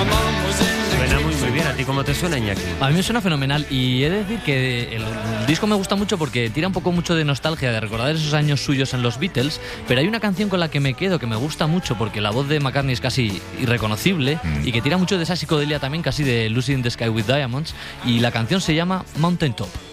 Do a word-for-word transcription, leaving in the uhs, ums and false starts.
Suena muy muy bien. ¿A ti cómo te suena, Iñaki? A mí me suena fenomenal y he de decir que el, el disco me gusta mucho porque tira un poco mucho de nostalgia, de recordar esos años suyos en los Beatles, pero hay una canción con la que me quedo que me gusta mucho porque la voz de McCartney es casi irreconocible mm. y que tira mucho de esa psicodelia también, casi de Lucy in the Sky with Diamonds, y la canción se llama Mountain Top.